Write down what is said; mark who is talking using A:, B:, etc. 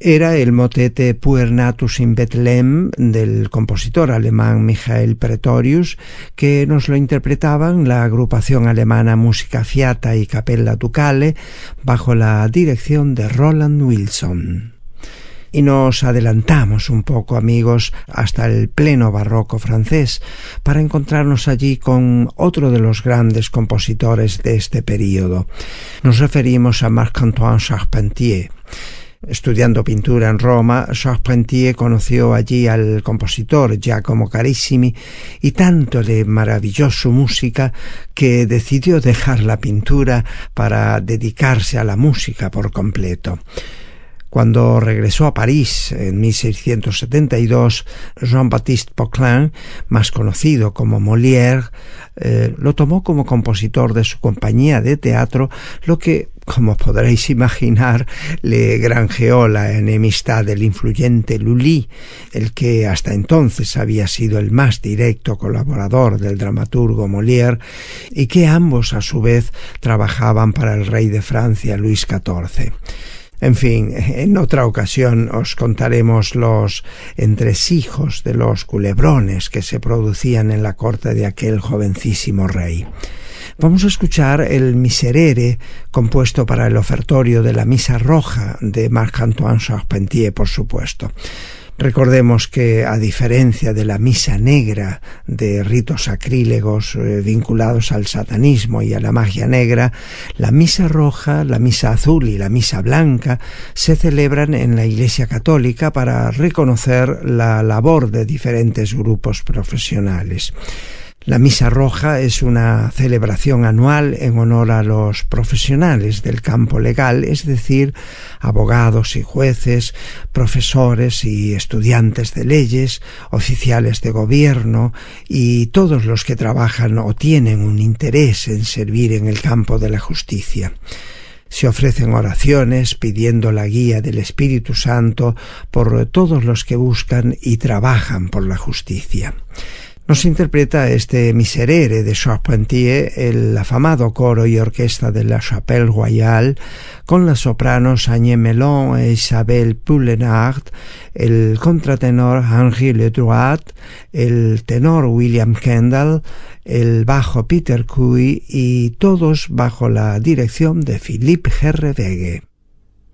A: Era el motete Puernatus in Bethlehem del compositor alemán Michael Praetorius, que nos lo interpretaban la agrupación alemana Musica Fiata y Cappella Ducale bajo la dirección de Roland Wilson. Y nos adelantamos un poco, amigos, hasta el pleno barroco francés para encontrarnos allí con otro de los grandes compositores de este período. Nos referimos a Marc-Antoine Charpentier. Estudiando pintura en Roma, Charpentier conoció allí al compositor Giacomo Carissimi y tanto le maravilló su música que decidió dejar la pintura para dedicarse a la música por completo. Cuando regresó a París en 1672, Jean-Baptiste Poquelin, más conocido como Molière, lo tomó como compositor de su compañía de teatro, lo que, como podréis imaginar, le granjeó la enemistad del influyente Lully, el que hasta entonces había sido el más directo colaborador del dramaturgo Molière, y que ambos a su vez trabajaban para el rey de Francia Luis XIV. En fin, en otra ocasión os contaremos los entresijos de los culebrones que se producían en la corte de aquel jovencísimo rey. Vamos a escuchar el Miserere, compuesto para el ofertorio de la Misa Roja de Marc-Antoine Charpentier, por supuesto. Recordemos que, a diferencia de la Misa Negra, de ritos sacrílegos vinculados al satanismo y a la magia negra, la Misa Roja, la Misa Azul y la Misa Blanca se celebran en la Iglesia Católica para reconocer la labor de diferentes grupos profesionales. La Misa Roja es una celebración anual en honor a los profesionales del campo legal, es decir, abogados y jueces, profesores y estudiantes de leyes, oficiales de gobierno y todos los que trabajan o tienen un interés en servir en el campo de la justicia. Se ofrecen oraciones pidiendo la guía del Espíritu Santo por todos los que buscan y trabajan por la justicia. Nos interpreta este Miserere de Charpentier el afamado coro y orquesta de la Chapelle Royale, con las sopranos Agnès Mellon e Isabelle Poulenard, el contratenor Henri Ledroit, el tenor William Kendall, el bajo Peter Cui y todos bajo la dirección de Philippe Herreweghe.